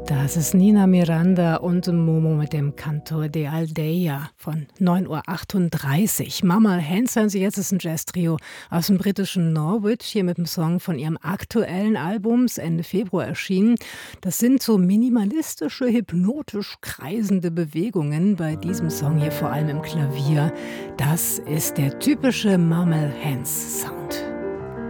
Das ist Nina Miranda und Momo mit dem Canto de Aldeia von 9:38 Uhr. Mama Hands hören Sie jetzt, ist ein Jazz-Trio aus dem britischen Norwich, hier mit dem Song von ihrem aktuellen Album, ist Ende Februar erschienen. Das sind so minimalistische, hypnotisch kreisende Bewegungen, bei diesem Song hier vor allem im Klavier. Das ist der typische Mama Hands Sound.